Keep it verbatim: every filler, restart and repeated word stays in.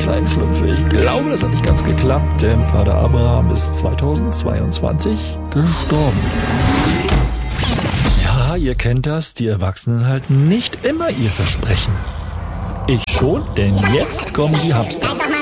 kleinen Schlümpfe. Ich glaube, das hat nicht ganz geklappt, denn Vater Abraham ist zweitausendzweiundzwanzig gestorben. Ja, ihr kennt das, die Erwachsenen halten nicht immer ihr Versprechen. Ich schon, denn jetzt kommen die Hamster.